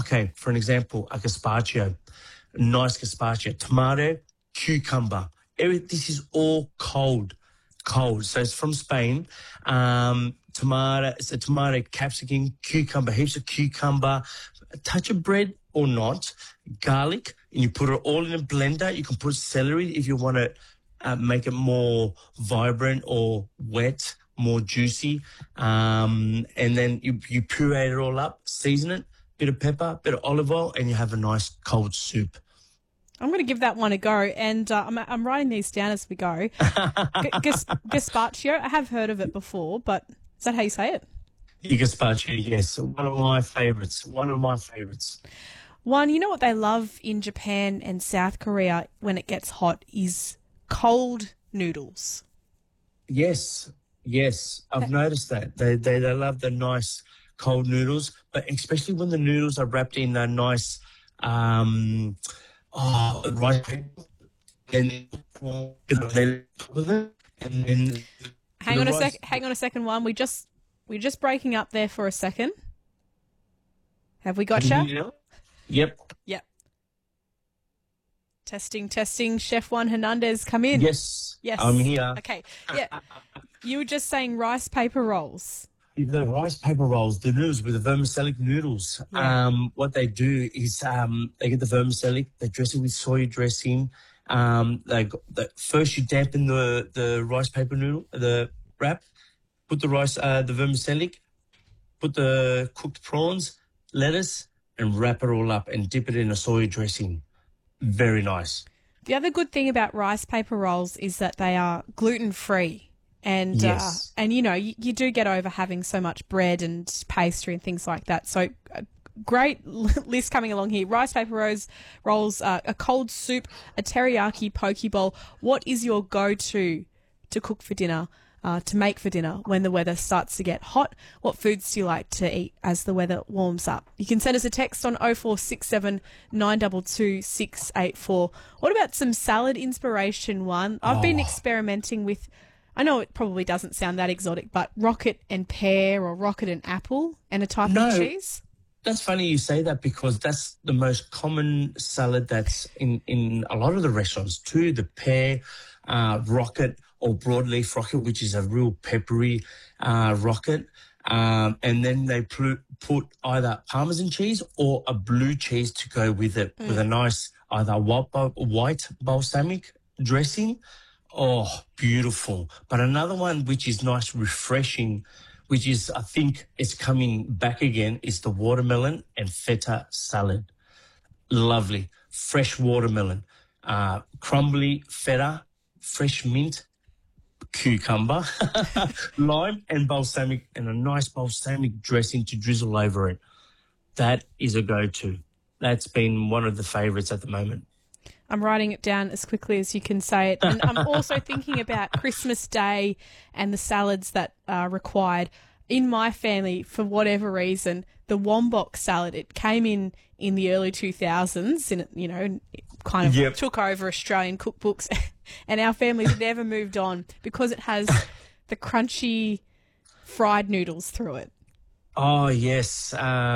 okay, for an example, a gazpacho, nice gazpacho, tomato, cucumber. This is all cold. So it's from Spain. Tomato, capsicum, cucumber, heaps of cucumber, a touch of bread or not, garlic, and you put it all in a blender. You can put celery if you want to make it more vibrant or wet, more juicy. And then you puree it all up, season it, bit of pepper, bit of olive oil, and you have a nice cold soup. I'm going to give that one a go, and I'm writing these down as we go. Gazpacho, I have heard of it before, but is that how you say it? Gazpacho, yes, one of my favourites. One, you know what they love in Japan and South Korea when it gets hot is cold noodles. Yes, I've noticed that. They love the nice cold noodles, but especially when the noodles are wrapped in a nice rice paper, and then hang on a second, one. We're just breaking up there for a second. Have we got you? Yep. Testing. Chef Juan Hernandez, come in. Yes. I'm here. Okay. Yeah. You were just saying rice paper rolls. The rice paper rolls, the noodles with the vermicelli noodles. Yeah. What they do is they get the vermicelli, they dress it with soy dressing. First you dampen the rice paper noodle, the wrap, put the rice, the vermicelli, put the cooked prawns, lettuce, and wrap it all up and dip it in a soy dressing. Very nice. The other good thing about rice paper rolls is that they are gluten-free. And, yes. You know, you do get over having so much bread and pastry and things like that. So great list coming along here. Rice paper rolls, a cold soup, a teriyaki poke bowl. What is your go-to to cook for dinner, to make for dinner when the weather starts to get hot? What foods do you like to eat as the weather warms up? You can send us a text on 0467 922 684. What about some salad inspiration, one? I've been experimenting with, I know it probably doesn't sound that exotic, but rocket and pear or rocket and apple and a type of cheese. That's funny you say that because that's the most common salad that's in a lot of the restaurants too, the pear, rocket or broadleaf rocket, which is a real peppery rocket. And then they put either Parmesan cheese or a blue cheese to go with it with a nice either white balsamic dressing. Oh, beautiful. But another one which is nice, refreshing, which is, I think it's coming back again, is the watermelon and feta salad. Lovely. Fresh watermelon, crumbly feta, fresh mint, cucumber, lime and balsamic, and a nice balsamic dressing to drizzle over it. That is a go-to. That's been one of the favourites at the moment. I'm writing it down as quickly as you can say it. And I'm also thinking about Christmas Day and the salads that are required. In my family, for whatever reason, the Wombok salad, it came in the early 2000s and, it kind of took over Australian cookbooks and our family's never moved on because it has the crunchy fried noodles through it. Oh, yes.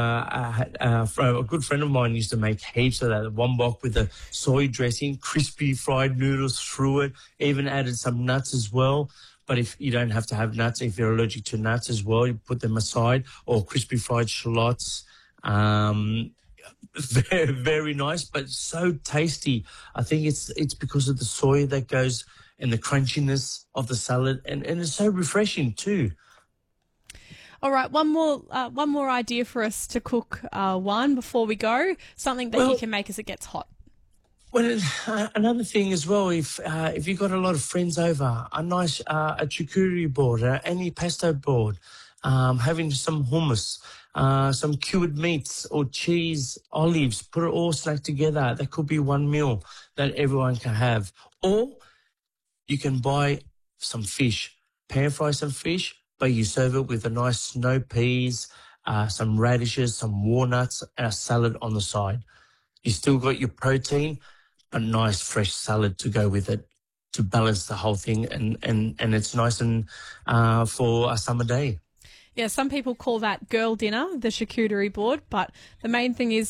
A good friend of mine used to make heaps of that. The Wombok with the soy dressing, crispy fried noodles through it, even added some nuts as well. But if you don't have to have nuts, if you're allergic to nuts as well, you put them aside, or crispy fried shallots. Very, very nice, but so tasty. I think it's because of the soy that goes and the crunchiness of the salad, and it's so refreshing too. All right, one more idea for us to cook, one before we go. Something that you can make as it gets hot. Well, another thing as well, if you've got a lot of friends over, a nice a charcuterie board, any pesto board, having some hummus, some cured meats or cheese, olives, put it all stacked together. That could be one meal that everyone can have. Or you can buy some fish, pan fry some fish, but you serve it with a nice snow peas, some radishes, some walnuts, and a salad on the side. You still got your protein, a nice fresh salad to go with it to balance the whole thing, and it's nice and for a summer day. Yeah, some people call that girl dinner, the charcuterie board, but the main thing is